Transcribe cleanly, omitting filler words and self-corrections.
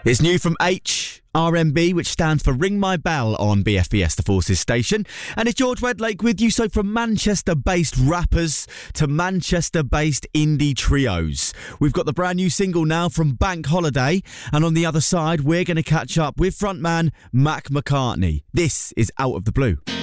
It's new from HRMB, which stands for Ring My Bell on BFBS The Forces station. And it's George Wedlake with you. So from Manchester-based rappers to Manchester-based indie trios, we've got the brand new single now from Bank Holiday. And on the other side, we're going to catch up with frontman Mac McCartney. This is Out of the Blue.